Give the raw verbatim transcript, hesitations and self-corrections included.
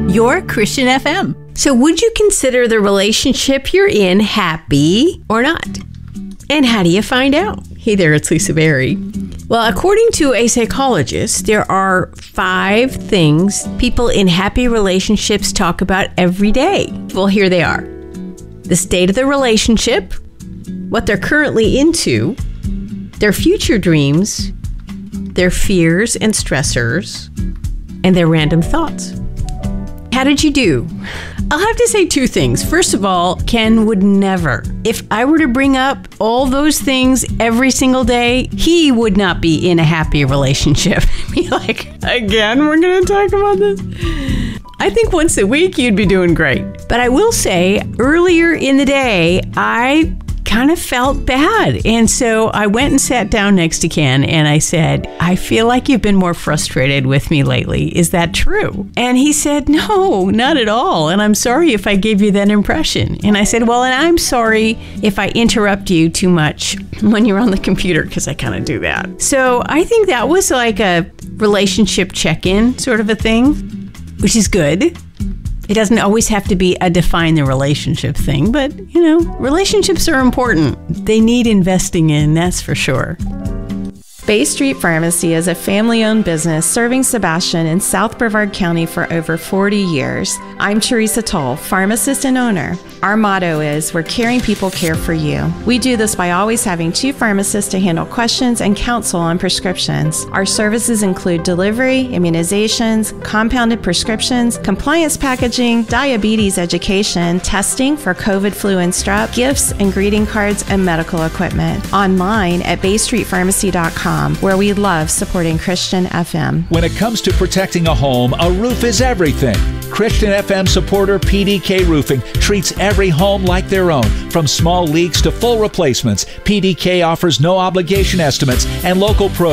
your Christian F M. So would you consider the relationship you're in happy or not? And how do you find out? Hey there, it's Lisa Berry. Well, according to a psychologist, there are five things people in happy relationships talk about every day. Well, here they are. The state of the relationship, what they're currently into, their future dreams, their fears and stressors, and their random thoughts. How did you do? I'll have to say two things. First of all, Ken would never. If I were to bring up all those things every single day, he would not be in a happy relationship. Be like, again, we're going to talk about this? I think once a week you'd be doing great. But I will say, earlier in the day, I kind of felt bad. And so I went and sat down next to Ken and I said, I feel like you've been more frustrated with me lately. Is that true? And he said, no, not at all. And I'm sorry if I gave you that impression. And I said, well, and I'm sorry if I interrupt you too much when you're on the computer, because I kind of do that. So I think that was like a relationship check-in sort of a thing, which is good. It doesn't always have to be a define the relationship thing, but, you know, relationships are important. They need investing in, that's for sure. Bay Street Pharmacy is a family-owned business serving Sebastian in South Brevard County for over forty years. I'm Teresa Toll, pharmacist and owner. Our motto is, where caring people care for you. We do this by always having two pharmacists to handle questions and counsel on prescriptions. Our services include delivery, immunizations, compounded prescriptions, compliance packaging, diabetes education, testing for COVID, flu, and strep, gifts and greeting cards, and medical equipment. Online at bay street pharmacy dot com. Where we love supporting Christian F M. When it comes to protecting a home, a roof is everything. Christian F M supporter P D K Roofing treats every home like their own. From small leaks to full replacements, P D K offers no obligation estimates and local pros